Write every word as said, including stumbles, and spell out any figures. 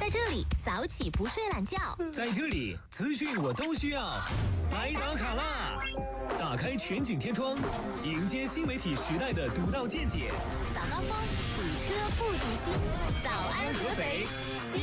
在这里早起不睡懒觉， 在这里资讯我都需要。来打卡啦！打开全景天窗，迎接新媒体时代的独到见解。 早高峰，堵车不堵心。早安合肥，